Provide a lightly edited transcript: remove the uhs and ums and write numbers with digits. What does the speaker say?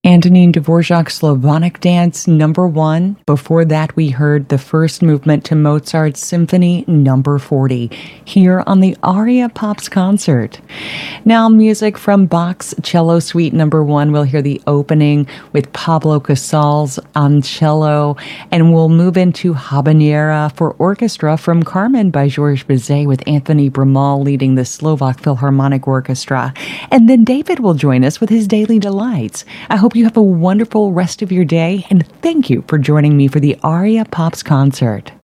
Antonin Dvorak's Slavonic Dance Number 1. Before that, we heard the first movement to Mozart's Symphony Number 40 here on the Aria Pops concert. Now, music from Bach's Cello Suite Number 1. We'll hear the opening with Pablo Casals on cello, and we'll move into Habanera for orchestra from Carmen by Georges Bizet with Anthony Bramal leading the Slovak Philharmonic Orchestra. And then David will join us with his Daily Delights. I hope you have a wonderful rest of your day, and thank you for joining me for the Aria Pops concert.